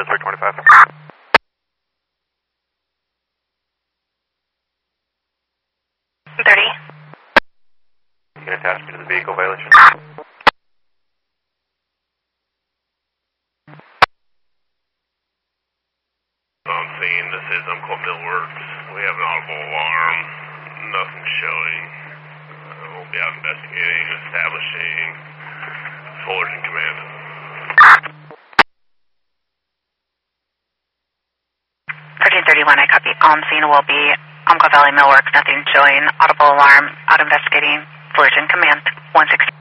325. You can attach me to the vehicle violation. I'm seeing this is Umpqua Millworks. We have an audible alarm. Nothing showing. We'll be out investigating, establishing. Fullerton Command. 1331, I copy. On scene will be Umpqua Valley Millworks. Nothing showing. Audible alarm. Out investigating. Fullerton Command. 160.